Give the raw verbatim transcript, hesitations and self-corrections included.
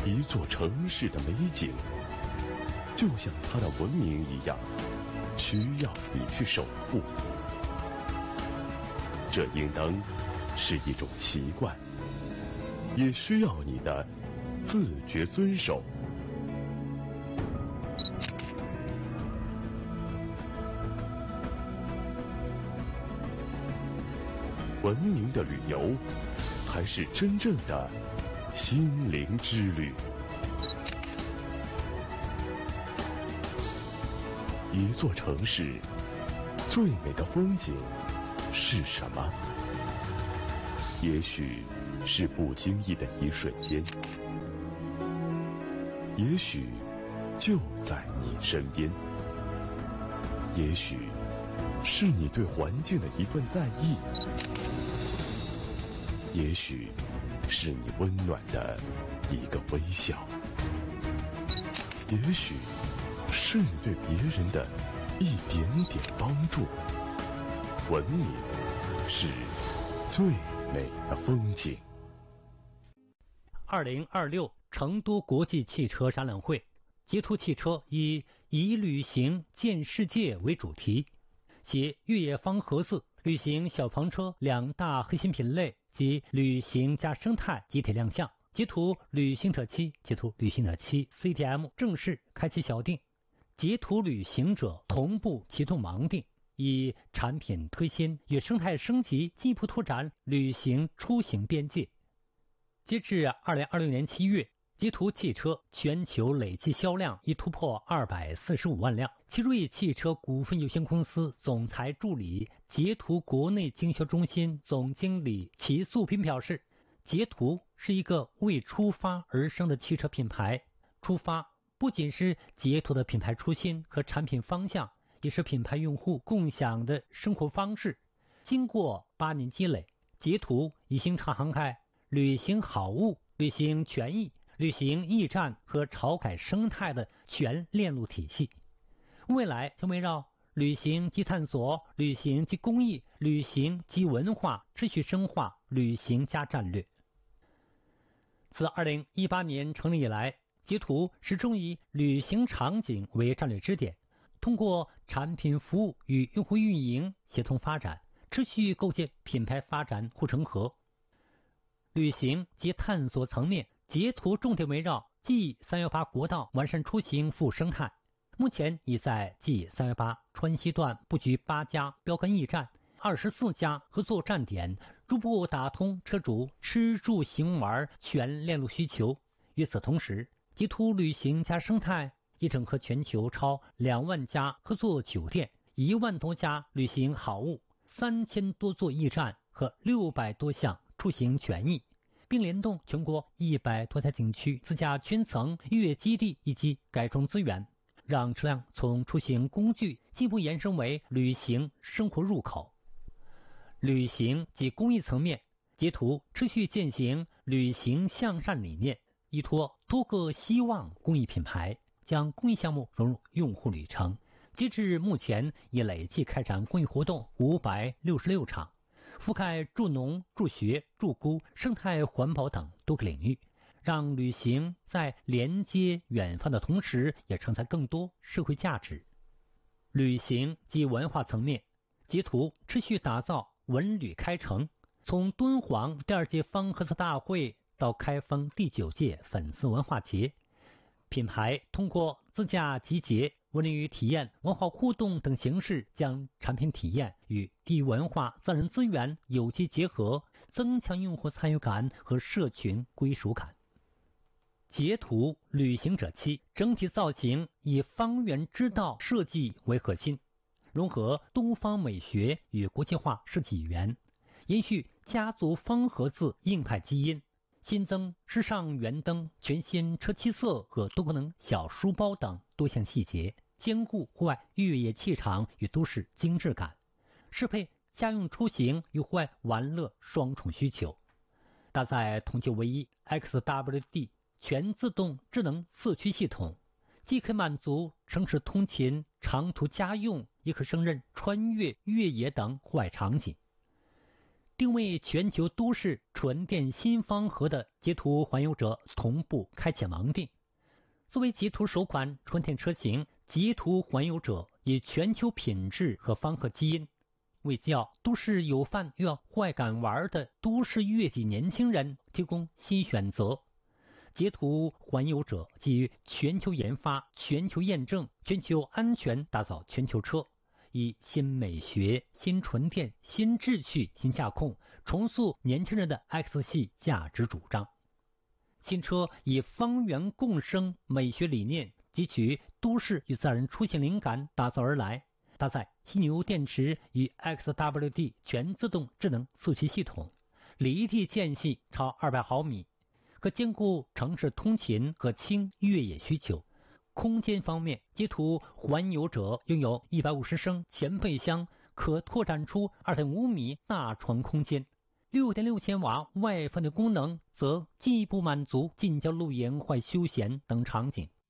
一座城市的美景，就像它的文明一样，需要你去守护。这应当是一种习惯，也需要你的自觉遵守。文明的旅游，才是真正的心灵之旅。一座城市最美的风景是什么？也许是不经意的一瞬间，也许就在你身边，也许是你对环境的一份在意，也许是你温暖的一个微笑，也许是你对别人的一点点帮助。文明是最美的风景。 二零二六成都国际汽车展览会，捷途汽车以以旅行见世界为主题，携越野方盒子、旅行小房车两大核心品类及旅行加生态集体亮相。捷途旅行者七、捷途旅行者七 C T M 正式开启小订，捷途旅行者同步启动盲订，以产品推新与生态升级进一步拓展旅行出行边界。截至二零二六年七月，捷途汽车全球累计销量已突破二百四十五万辆。奇瑞汽车股份有限公司总裁助理、捷途国内经销中心总经理齐素萍表示，捷途是一个为出发而生的汽车品牌。出发不仅是捷途的品牌初心和产品方向，也是品牌用户共享的生活方式。经过八年积累，捷途已形成航海、旅行好物、旅行权益、旅行驿站和潮改生态的全链路体系。未来将围绕旅行及探索、旅行及公益、旅行及文化持续深化旅行加战略。自二零一八年成立以来，捷途始终以旅行场景为战略支点，通过产品服务与用户运营协同发展，持续构建品牌发展护城河。旅行及探索层面，捷途重点围绕 G 三一八 国道完善出行服务生态，目前已在 G 三一八 川西段布局八家标杆驿站、二十四家合作站点，逐步打通车主吃住行玩全链路需求。与此同时，捷途旅行加生态已整合全球超两万家合作酒店、一万多家旅行好物、三千多座驿站和六百多项出行权益，并联动全国一百多家景区自驾圈层、越野基地以及改装资源，让车辆从出行工具进一步延伸为旅行生活入口。旅行及公益层面，捷途持续践行旅行向善理念，依托多个希望公益品牌，将公益项目融入用户旅程。截至目前，已累计开展公益活动五百六十六场，覆盖助农、助学、助孤、生态环保等多个领域，让旅行在连接远方的同时，也承载更多社会价值。旅行及文化层面，捷途持续打造文旅开城，从敦煌第二届方盒子大会到开封第九届粉丝文化节，品牌通过自驾集结、文旅体验、文化互动等形式，将产品体验与地域文化、自然资源有机结合，增强用户参与感和社群归属感。捷途旅行者七整体造型以方圆之道设计为核心，融合东方美学与国际化设计语言，延续家族方盒子硬派基因，新增时尚圆灯、全新车漆色和多功能小书包等多项细节，兼顾户外越野气场与都市精致感，适配家用出行与户外玩乐双重需求。搭载同级唯一 X W D 全自动智能四驱系统，既可满足城市通勤、长途家用，也可胜任穿越、越野等户外场景。 定位全球都市纯电新方盒的捷途环游者同步开启盲定。作为捷途首款纯电车型，捷途环游者以全球品质和方盒基因，为叫都市有饭又要户外敢玩的都市越级年轻人提供新选择。捷途环游者基于全球研发、全球验证、全球安全打造全球车，以新美学、新纯电、新秩序、新驾控，重塑年轻人的 X 系价值主张。新车以方圆共生美学理念汲取都市与自然出行灵感打造而来，搭载犀牛电池与 X W D 全自动智能四驱系统，离地间隙超二百毫米，可兼顾城市通勤和轻越野需求。空间方面，捷途环游者拥有一百五十升前备箱，可拓展出 二点五米大床空间。六点六千瓦外放的功能则进一步满足近郊露营或休闲等场景。